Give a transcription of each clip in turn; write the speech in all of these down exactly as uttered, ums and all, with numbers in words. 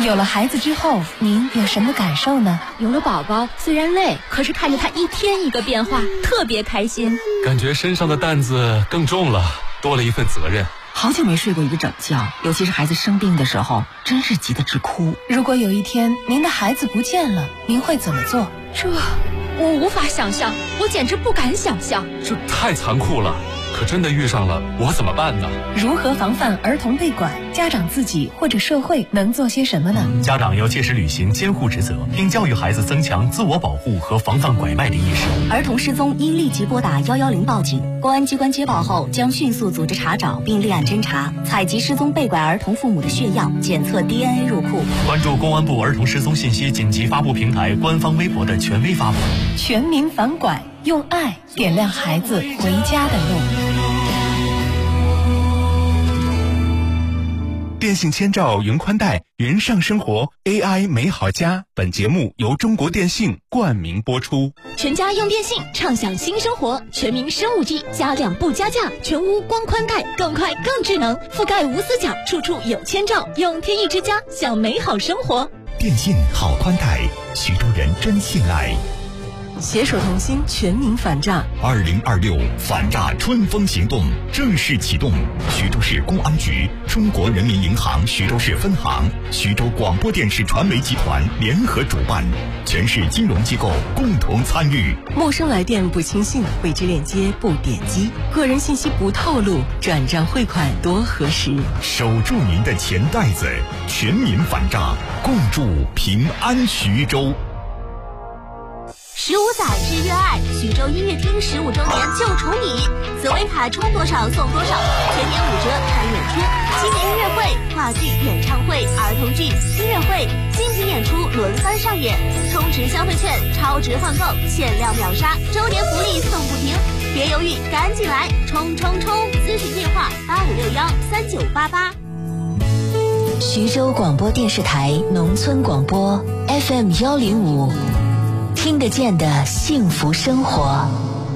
有了孩子之后，您有什么感受呢？ 有了宝宝，虽然累，可是看着他一天一个变化，特别开心。 感觉身上的担子更重了，多了一份责任。 好久没睡过一个整觉，尤其是孩子生病的时候，真是急得直哭。 如果有一天您的孩子不见了，您会怎么做？ 这我无法想象，我简直不敢想象。 这太残酷了，可真的遇上了，我怎么办呢？ 如何防范儿童被拐？家长自己或者社会能做些什么呢？ 家长要切实履行监护职责，并教育孩子增强自我保护和防范拐卖的意识。 儿童失踪应立即拨打一一零报警，公安机关接报后将迅速组织查找并立案侦查，采集失踪被拐儿童父母的血样，检测 D N A 入库。 关注公安部儿童失踪信息紧急发布平台官方微博的权威发布。 全民反拐，用爱点亮孩子回家的路。 电信千兆云宽带，云上生活 A I 美好家。本节目由中国电信冠名播出。 全家用电信，畅享新生活。全民升 五 G， 加量不加价，全屋光宽带，更快更智能，覆盖无死角，处处有千兆。用天翼之家，享美好生活。 电信好宽带，许多人真信赖。 携手同心，全民反诈。 二零二六反诈春风行动正式启动，徐州市公安局、中国人民银行徐州市分行、徐州广播电视传媒集团联合主办，全市金融机构共同参与。 陌生来电不轻信，未知链接不点击，个人信息不透露，转账汇款多核实。 守住您的钱袋子，全民反诈，共筑平安徐州。 十五载之约爱，徐州音乐厅十五周年就宠你，紫薇卡充多少送多少，全年五折看远天。新年音乐会、话剧、演唱会、儿童剧、音乐会、精品演出轮番上演，充值消费券超值换购，限量秒杀，周年福利送不停，别犹豫，赶紧来冲冲冲！咨询电话八五六幺三九八八。 徐州广播电视台农村广播 F M 幺零五。听得见的幸福生活。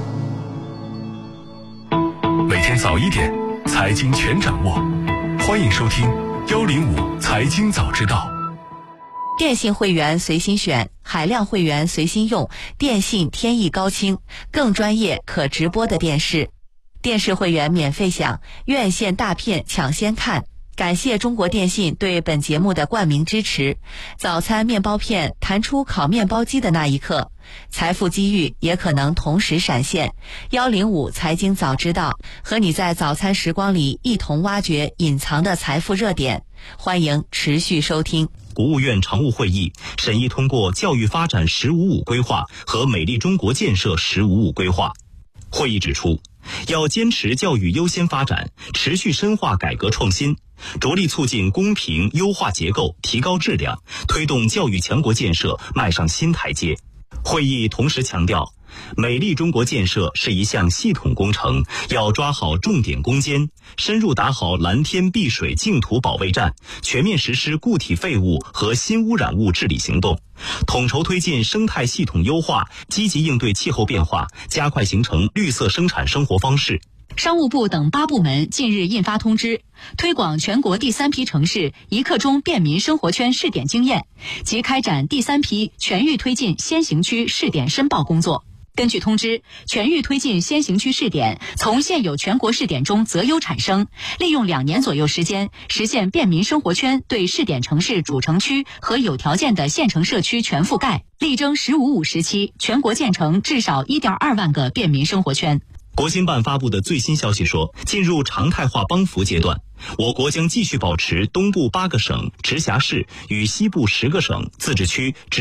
每天早一点，财经全掌握。欢迎收听幺零五财经早知道。 电信会员随心选，海量会员随心用，电信天翼高清，更专业可直播的电视。电视会员免费享，院线大片抢先看。感谢中国电信对本节目的冠名支持。早餐面包片弹出烤面包机的那一刻，财富机遇也可能同时闪现。幺零五财经早知道，和你在早餐时光里一同挖掘隐藏的财富热点。欢迎持续收听。 国务院常务会议审议通过教育发展“十五五”规划和美丽中国建设“十五五”规划。会议指出，要坚持教育优先发展，持续深化改革创新，着力促进公平优化结构，提高质量，推动教育强国建设迈上新台阶。会议同时强调，美丽中国建设是一项系统工程，要抓好重点攻坚，深入打好蓝天碧水净土保卫战，全面实施固体废物和新污染物治理行动，统筹推进生态系统优化，积极应对气候变化，加快形成绿色生产生活方式。 商务部等八部门近日印发通知，推广全国第三批城市一刻钟便民生活圈试点经验及开展第三批全域推进先行区试点申报工作。根据通知，全域推进先行区试点从现有全国试点中择优产生，利用两年左右时间，实现便民生活圈对试点城市主城区和有条件的县城社区全覆盖，力争“十五五”时期全国建成至少 一点二万个便民生活圈。 国新办发布的最新消息说，进入常态化帮扶阶段，我国将继续保持东部八个省、直辖市与西部十个省、自治区、